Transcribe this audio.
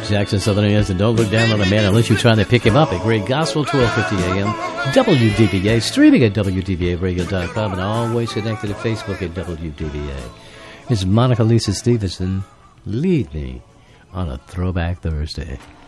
Jackson, Southern Indians, and don't look down on a man unless you're trying to pick him up at Great Gospel, 1250 AM, WDVA, streaming at WDVAradio.com, and always connected to Facebook at WDVA. It's Monica Lisa Stevenson. Lead me on a Throwback Thursday.